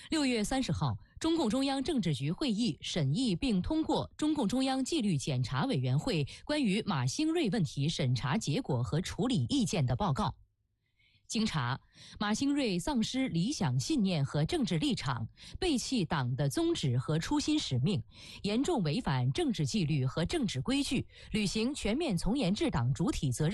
6月30号，中共中央政治局会议审议并通过中共中央纪律检查委员会关于马兴瑞问题审查结果和处理意见的报告。经查，马兴瑞丧失理想信念和政治立场，背弃党的宗旨和初心使命，严重违反政治纪律和政治规矩，履行全面从严治党主体责任。